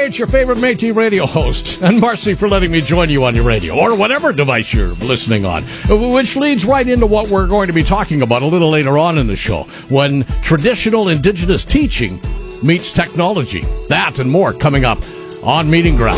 Hey, it's your favorite Métis radio host, and Marcy for letting me join you on your radio, or whatever device you're listening on, which leads right into what we're going to be talking about a little later on in the show, when traditional Indigenous teaching meets technology. That and more coming up on Meeting Ground.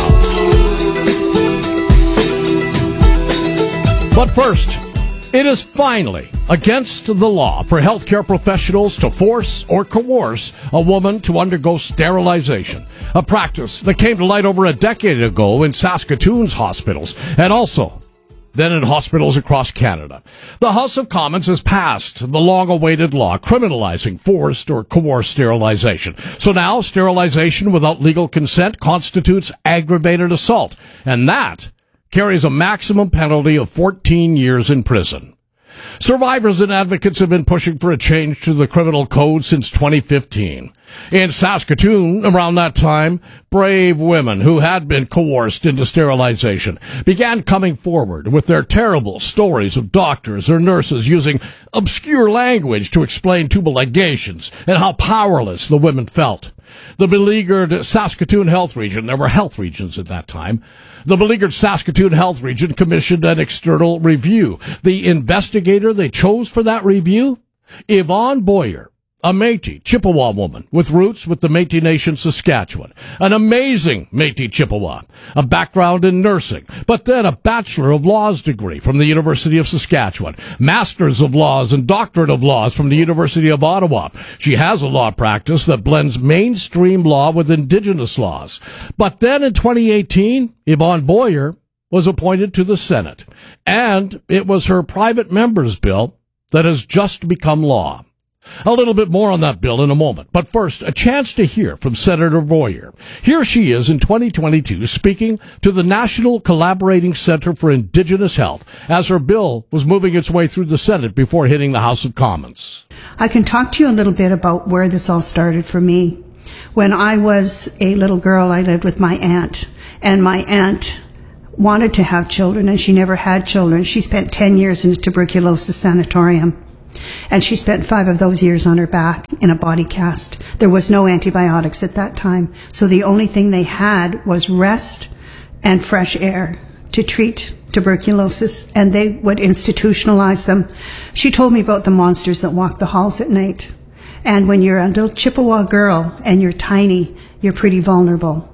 But first, it is finally against the law for healthcare professionals to force or coerce a woman to undergo sterilization, a practice that came to light over a decade ago in Saskatoon's hospitals and also then in hospitals across Canada. The House of Commons has passed the long-awaited law criminalizing forced or coerced sterilization. So now sterilization without legal consent constitutes aggravated assault, and that carries a maximum penalty of 14 years in prison. Survivors and advocates have been pushing for a change to the criminal code since 2015. In Saskatoon, around that time, brave women who had been coerced into sterilization began coming forward with their terrible stories of doctors or nurses using obscure language to explain tubal ligations and how powerless the women felt. The beleaguered Saskatoon Health Region, there were health regions at that time, the beleaguered Saskatoon Health Region commissioned an external review. The investigator they chose for that review? Yvonne Boyer, a Métis Chippewa woman with roots with the Métis Nation Saskatchewan, an amazing Métis Chippewa, a background in nursing, but then a Bachelor of Laws degree from the University of Saskatchewan, Masters of Laws and Doctorate of Laws from the University of Ottawa. She has a law practice that blends mainstream law with Indigenous laws. But then in 2018, Yvonne Boyer was appointed to the Senate, and it was her private member's bill that has just become law. A little bit more on that bill in a moment. But first, a chance to hear from Senator Boyer. Here she is in 2022 speaking to the National Collaborating Center for Indigenous Health as her bill was moving its way through the Senate before hitting the House of Commons. I can talk to you a little bit about where this all started for me. When I was a little girl, I lived with my aunt, and my aunt wanted to have children, and she never had children. She spent 10 years in a tuberculosis sanatorium. And she spent 5 of those years on her back in a body cast. There was no antibiotics at that time. So the only thing they had was rest and fresh air to treat tuberculosis, and they would institutionalize them. She told me about the monsters that walk the halls at night. And when you're a little Chippewa girl and you're tiny, you're pretty vulnerable.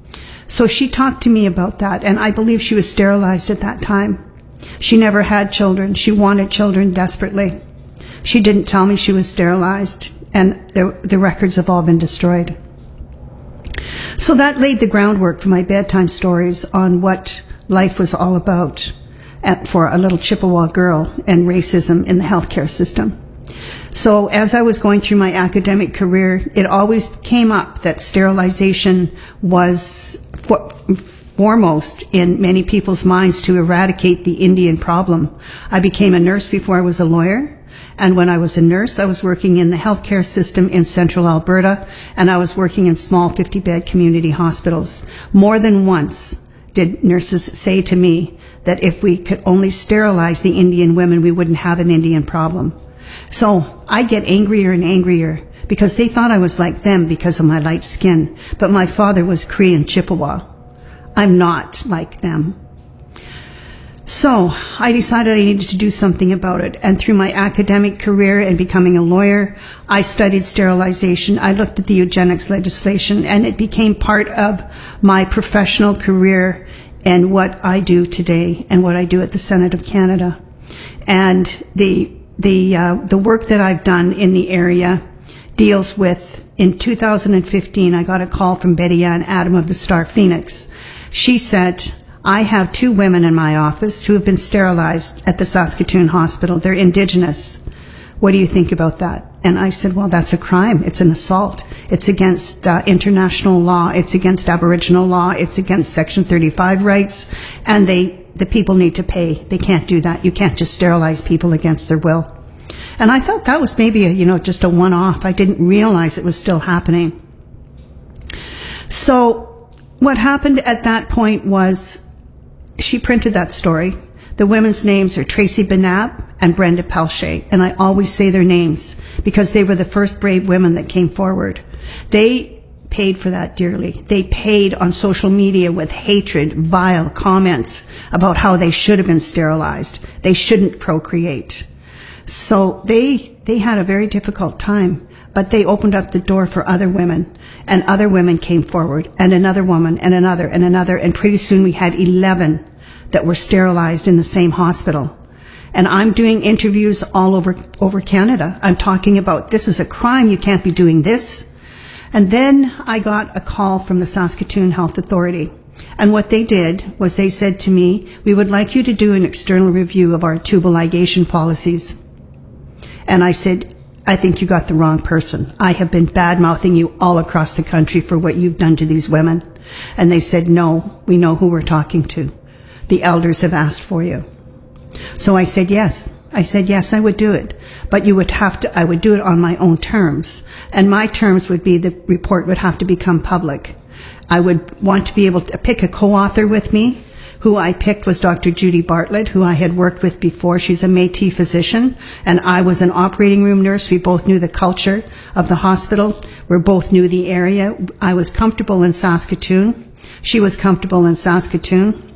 So she talked to me about that, and I believe she was sterilized at that time. She never had children. She wanted children desperately. She didn't tell me she was sterilized, and the records have all been destroyed. So that laid the groundwork for my bedtime stories on what life was all about for a little Chippewa girl and racism in the healthcare system. So as I was going through my academic career, it always came up that sterilization was foremost in many people's minds to eradicate the Indian problem. I became a nurse before I was a lawyer. And when I was a nurse, I was working in the healthcare system in central Alberta, and I was working in small 50-bed community hospitals. More than once did nurses say to me that if we could only sterilize the Indian women, we wouldn't have an Indian problem. So I get angrier and angrier because they thought I was like them because of my light skin. But my father was Cree and Chippewa. I'm not like them. So I decided I needed to do something about it. And through my academic career and becoming a lawyer, I studied sterilization. I looked at the eugenics legislation, and it became part of my professional career and what I do today and what I do at the Senate of Canada. And the work that I've done in the area deals with, in 2015, I got a call from Betty Ann Adam of the Star Phoenix. She said, I have 2 women in my office who have been sterilized at the Saskatoon Hospital. They're Indigenous. What do you think about that? And I said, well, that's a crime. It's an assault. It's against international law. It's against Aboriginal law. It's against Section 35 rights. And the people need to pay. They can't do that. You can't just sterilize people against their will. And I thought that was maybe just a one-off. I didn't realize it was still happening. So what happened at that point was, she printed that story. The women's names are Tracy Benab and Brenda Pelche, and I always say their names because they were the first brave women that came forward. They paid for that dearly. They paid on social media with hatred, vile comments about how they should have been sterilized. They shouldn't procreate. So they had a very difficult time, but they opened up the door for other women, and other women came forward, and another woman, and another, and pretty soon we had 11 that were sterilized in the same hospital. And I'm doing interviews all over Canada. I'm talking about, this is a crime, you can't be doing this. And then I got a call from the Saskatoon Health Authority. And what they did was they said to me, we would like you to do an external review of our tubal ligation policies. And I said, I think you got the wrong person. I have been bad-mouthing you all across the country for what you've done to these women. And they said, no, we know who we're talking to. The elders have asked for you. So I said yes. I said yes, I would do it. But I would do it on my own terms. And my terms would be the report would have to become public. I would want to be able to pick a co-author with me. Who I picked was Dr. Judy Bartlett, who I had worked with before. She's a Métis physician, and I was an operating room nurse. We both knew the culture of the hospital. We both knew the area. I was comfortable in Saskatoon. She was comfortable in Saskatoon.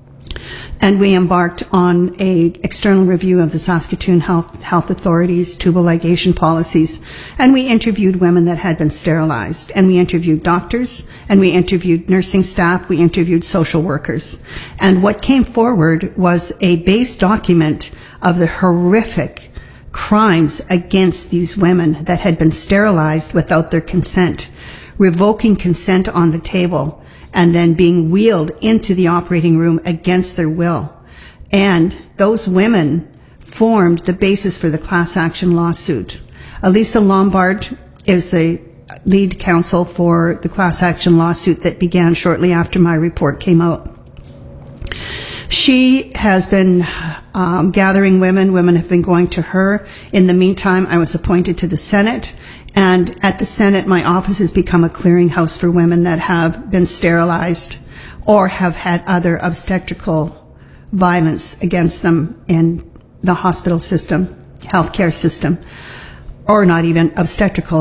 And we embarked on an external review of the Saskatoon Health Authority's tubal ligation policies. And we interviewed women that had been sterilized. And we interviewed doctors, and we interviewed nursing staff, we interviewed social workers. And what came forward was a base document of the horrific crimes against these women that had been sterilized without their consent, revoking consent on the table, and then being wheeled into the operating room against their will. And those women formed the basis for the class action lawsuit. Elisa Lombard is the lead counsel for the class action lawsuit that began shortly after my report came out. She has been gathering women. Women have been going to her. In the meantime, I was appointed to the Senate. And at the Senate, my office has become a clearinghouse for women that have been sterilized or have had other obstetrical violence against them in the hospital system, healthcare system, or not even obstetrical.